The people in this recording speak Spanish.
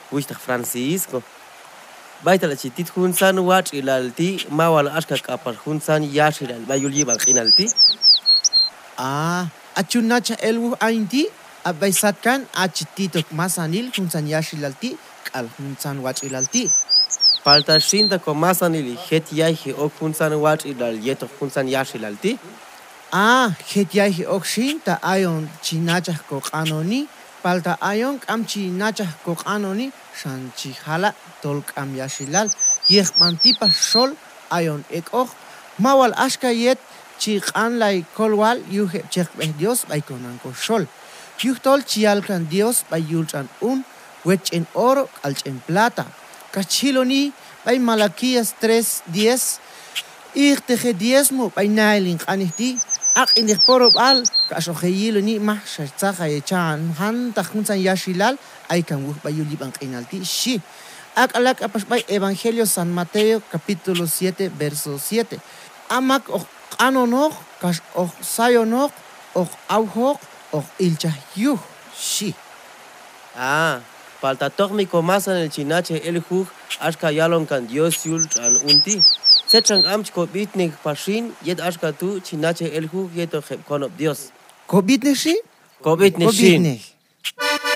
Wishtak Francisco. Baita la chitit hunsan watch ilalti, mawal ashka kapar hunsan yashilal, bayulibak inalti. Achunacha elwu ainti, abaisatkan achititok masanil hunsan yashilalti, kal hunsan watch ilalti. Palta shinta ko masanili het yahi ok hunsan watch ilal yetok hunsan yashilalti. Het yahi ok shinta ayon chinachah ko kanoni, palta ayon kam chinachah ko kanoni, shan chihala tolk am yashilal, yeh mantipa shol ayon ek ok, mawal ashka yet chikan lay kolwal yuhe chek Dios bay konan ko shol. Yuhtol chialkan Dios bay yulchan wech en oro alch en plata. Kachiloni bay Malaquías 3:10. Teje diezmo bay nailing anihti. Ak inik porob al kasojeyiloni mah shartsaja echan han tajunsan yashilal ay kan wuh bay yulibang inalti shi. Ak alak apas bay Evangelio San Mateo capítulo 7 verso 7. Amak ok anonog kas ok sayonog ok auhog ok ilchah yuh shi. Palta toch mi komasan el chinache el huj ashka yalon kan Dios yulchan unti. Sechang amch kobitnik pashin yet ashka tu chinache el huj yeto konob Dios. Kobitne shi? Kobitne shin.